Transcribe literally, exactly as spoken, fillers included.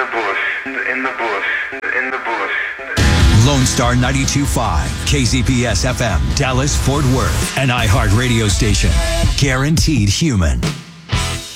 bush, in the bush, in the bush. Lone Star ninety-two point five, K Z P S F M, Dallas, Fort Worth, an iHeart radio station. Guaranteed human.